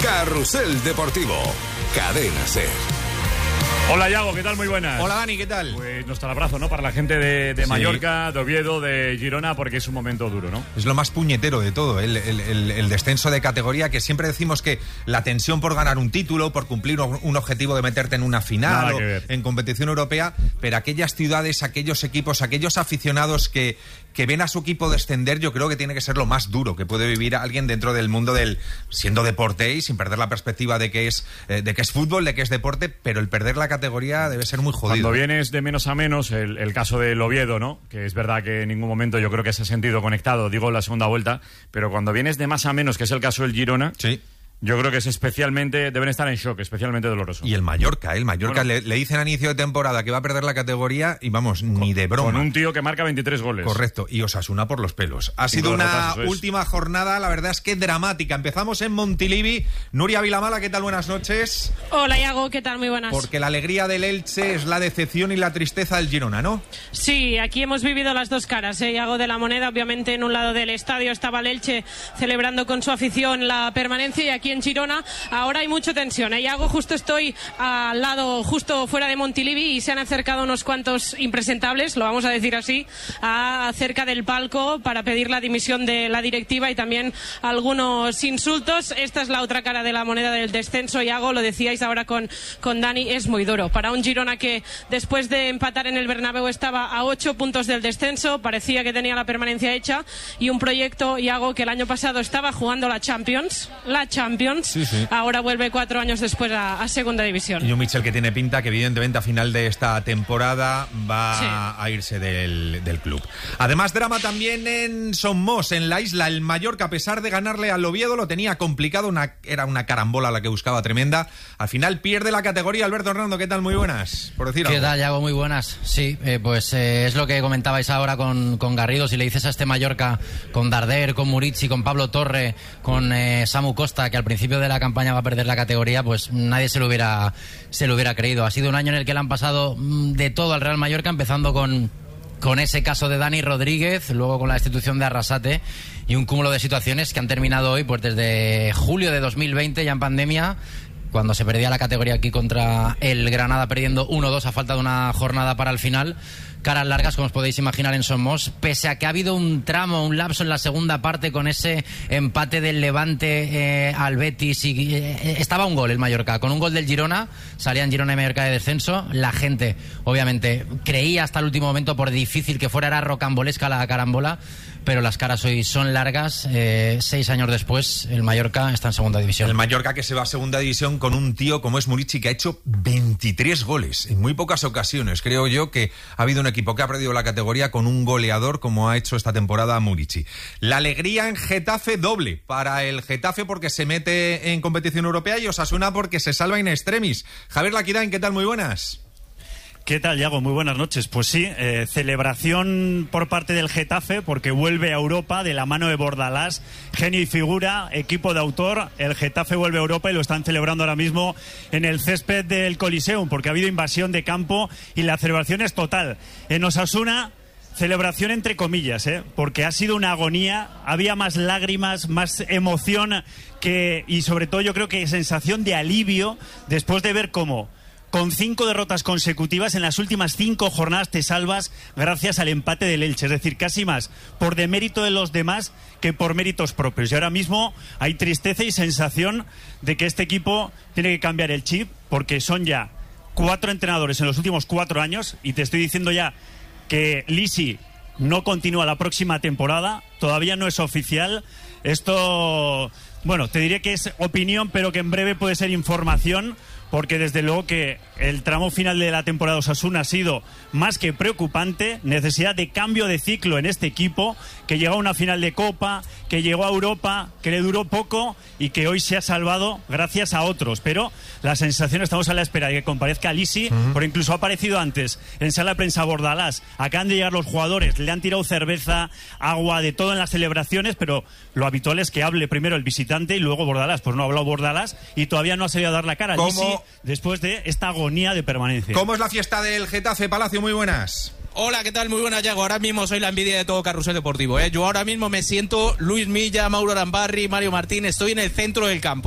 Carrusel Deportivo, Cadena SER. Hola, Yago, ¿qué tal? Muy buenas. Hola, Dani, ¿qué tal? Pues nuestro abrazo, ¿no? Para la gente de Mallorca, de Oviedo, de Girona, porque es un momento duro, ¿no? Es lo más puñetero de todo, el descenso de categoría, que siempre decimos que la tensión por ganar un título, por cumplir un objetivo de meterte en una final o en competición europea, pero aquellas ciudades, aquellos equipos, aquellos aficionados que ven a su equipo descender, yo creo que tiene que ser lo más duro que puede vivir alguien dentro del mundo siendo deporte y sin perder la perspectiva de que es fútbol, de que es deporte, pero el perder la categoría debe ser muy jodido. Cuando vienes de menos a menos, el caso del Oviedo, ¿no? Que es verdad que en ningún momento yo creo que se ha sentido conectado, digo la segunda vuelta, pero cuando vienes de más a menos, que es el caso del Girona, sí, yo creo que es deben estar en shock, especialmente doloroso. Y el Mallorca, bueno, le dicen a inicio de temporada que va a perder la categoría y vamos, ni de broma. Con un tío que marca 23 goles. Correcto, y Osasuna por los pelos. Ha sido una última jornada, la verdad es que dramática. Empezamos en Montilivi. Nuria Vilamala, ¿qué tal? Buenas noches. Hola, Iago, ¿qué tal? Muy buenas. Porque la alegría del Elche es la decepción y la tristeza del Girona, ¿no? Sí, aquí hemos vivido las dos caras, Iago, de la moneda. Obviamente en un lado del estadio estaba el Elche celebrando con su afición la permanencia, y aquí en Girona ahora hay mucha tensión. Iago, justo estoy al lado, justo fuera de Montilivi, y se han acercado unos cuantos impresentables, lo vamos a decir así, cerca del palco para pedir la dimisión de la directiva y también algunos insultos. Esta es la otra cara de la moneda del descenso, Iago, lo decíais ahora con Dani, es muy duro. Para un Girona que después de empatar en el Bernabéu estaba a 8 puntos del descenso, parecía que tenía la permanencia hecha, y un proyecto, Iago, que el año pasado estaba jugando la Champions, sí. Ahora vuelve 4 años después a segunda división. Y un Michel que tiene pinta que evidentemente a final de esta temporada va a irse del club. Además, drama también en Somos, en la isla. El Mallorca, a pesar de ganarle al Oviedo, lo tenía complicado, era una carambola la que buscaba tremenda. Al final pierde la categoría. Alberto Hernando, ¿qué tal? Muy buenas, por decir algo. ¿Qué tal, Yago? Muy buenas. Sí, es lo que comentabais ahora con Garrido. Si le dices a este Mallorca, con Darder, con Murici, con Pablo Torre, con Samu Costa, que al principio de la campaña va a perder la categoría, pues nadie se lo hubiera creído. Ha sido un año en el que le han pasado de todo al Real Mallorca, empezando con ese caso de Dani Rodríguez, luego con la destitución de Arrasate y un cúmulo de situaciones que han terminado hoy, pues desde julio de 2020, ya en pandemia, cuando se perdía la categoría aquí contra el Granada, perdiendo 1-2 a falta de una jornada para el final. Caras largas, como os podéis imaginar, en Somos, pese a que ha habido un lapso en la segunda parte con ese empate del Levante al Betis, y estaba un gol el Mallorca, con un gol del Girona, salían Girona y Mallorca de descenso. La gente, obviamente, creía hasta el último momento, por difícil que fuera, era rocambolesca la carambola, pero las caras hoy son largas. 6 años después, el Mallorca está en segunda división. El Mallorca que se va a segunda división con un tío como es Murici, que ha hecho 23 goles en muy pocas ocasiones. Creo yo que ha habido un equipo que ha perdido la categoría con un goleador como ha hecho esta temporada Murici. La alegría en Getafe doble para el Getafe, porque se mete en competición europea, y Osasuna porque se salva in extremis. Javier Laquirán, ¿qué tal? Muy buenas. ¿Qué tal, Yago? Muy buenas noches. Pues sí, celebración por parte del Getafe, porque vuelve a Europa de la mano de Bordalás, genio y figura, equipo de autor. El Getafe vuelve a Europa y lo están celebrando ahora mismo en el césped del Coliseum, porque ha habido invasión de campo y la celebración es total. En Osasuna, celebración entre comillas, porque ha sido una agonía, había más lágrimas, más emoción y sobre todo yo creo que sensación de alivio después de ver cómo con 5 derrotas consecutivas en las últimas 5 jornadas te salvas gracias al empate del Elche. Es decir, casi más por demérito de los demás que por méritos propios. Y ahora mismo hay tristeza y sensación de que este equipo tiene que cambiar el chip, porque son ya 4 entrenadores en los últimos 4 años, y te estoy diciendo ya que Lisi no continúa la próxima temporada. Todavía no es oficial. Esto, bueno, te diré que es opinión, pero que en breve puede ser información, porque desde luego que el tramo final de la temporada de Osasuna ha sido más que preocupante. Necesidad de cambio de ciclo en este equipo, que llegó a una final de Copa, que llegó a Europa, que le duró poco y que hoy se ha salvado gracias a otros. Pero la sensación, estamos a la espera de que comparezca Lisi, porque incluso ha aparecido antes en sala de prensa Bordalás. Acaban de llegar los jugadores, le han tirado cerveza, agua, de todo en las celebraciones, pero lo habitual es que hable primero el visitante y luego Bordalás. Pues no ha hablado Bordalás y todavía no ha salido a dar la cara. Lisi, después de esta agonía de permanencia. ¿Cómo es la fiesta del Getafe, Palacio? Muy buenas. Hola, ¿qué tal? Muy buenas, Yago. Ahora mismo soy la envidia de todo Carrusel Deportivo, ¿eh? Yo ahora mismo me siento Luis Milla, Mauro Arambarri, Mario Martín. Estoy en el centro del campo.